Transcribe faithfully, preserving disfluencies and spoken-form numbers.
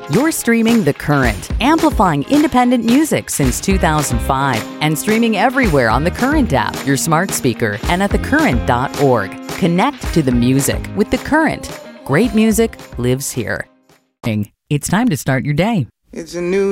You're streaming The Current, amplifying independent music since two thousand five and streaming everywhere on the Current app, your smart speaker, and at the current dot org. Connect to the music with The Current. Great music lives here. It's time to start your day. It's a new